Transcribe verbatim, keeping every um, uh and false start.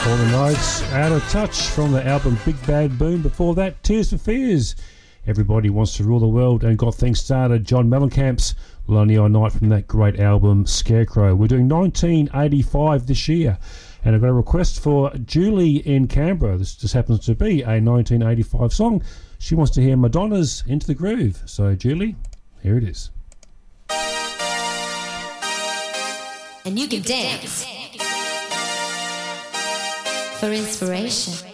All the Notes, Out of Touch from the album Big Bad Boom. Before that, Tears for Fears, Everybody Wants to Rule the World, and got things started, John Mellencamp's Lonely on Night from that great album Scarecrow. We're doing nineteen eighty-five this year, and I've got a request for Julie in Canberra. This just happens to be a nineteen eighty-five song. She wants to hear Madonna's Into the Groove. So, Julie, here it is. And you can dance for inspiration.